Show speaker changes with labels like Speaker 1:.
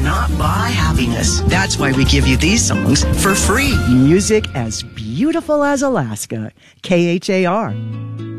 Speaker 1: cannot buy happiness. That's why we give you these songs for free.
Speaker 2: Music as beautiful as Alaska. KHAR.